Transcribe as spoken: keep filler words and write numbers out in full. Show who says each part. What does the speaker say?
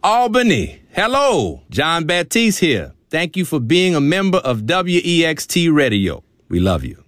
Speaker 1: Albany, hello. John Baptiste here. Thank you for being a member of W E X T Radio. We love you.